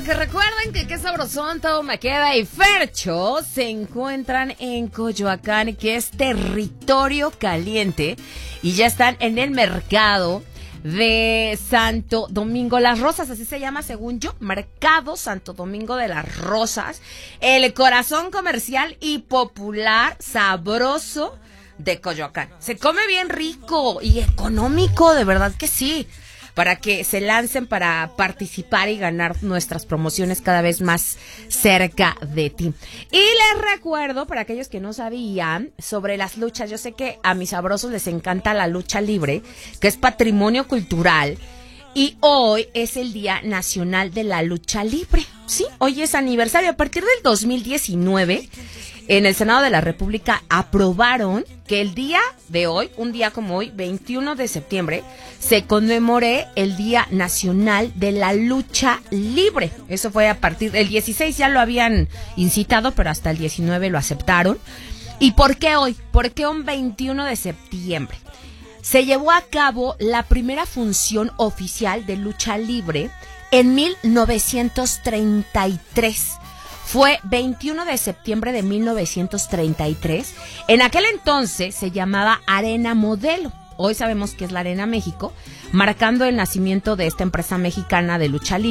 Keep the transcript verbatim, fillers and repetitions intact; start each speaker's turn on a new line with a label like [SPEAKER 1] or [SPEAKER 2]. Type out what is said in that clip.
[SPEAKER 1] porque recuerden que Qué Sabrosón, Todo Me Queda y Fercho se encuentran en Coyoacán, que es territorio caliente, y ya están en el mercado de Santo Domingo Las Rosas, así se llama según yo, Mercado Santo Domingo de las Rosas, el corazón comercial y popular sabroso de Coyoacán. Se come bien rico y económico, de verdad que sí, para que se lancen para participar y ganar nuestras promociones cada vez más cerca de ti. Y les recuerdo, para aquellos que no sabían, sobre las luchas, yo sé que a mis sabrosos les encanta la lucha libre, que es patrimonio cultural, y hoy es el Día Nacional de la Lucha Libre. Sí, hoy es aniversario. A partir del dos mil diecinueve, en el Senado de la República aprobaron que el día de hoy, un día como hoy, veintiuno de septiembre, se conmemore el Día Nacional de la Lucha Libre. Eso fue a partir del dieciséis, ya lo habían incitado, pero hasta el diecinueve lo aceptaron. ¿Y por qué hoy? ¿Por qué un veintiuno de septiembre? Se llevó a cabo la primera función oficial de lucha libre en mil novecientos treinta y tres. Fue veintiuno de septiembre de mil novecientos treinta y tres. En aquel entonces se llamaba Arena Modelo. Hoy sabemos que es la Arena México, marcando el nacimiento de esta empresa mexicana de lucha libre.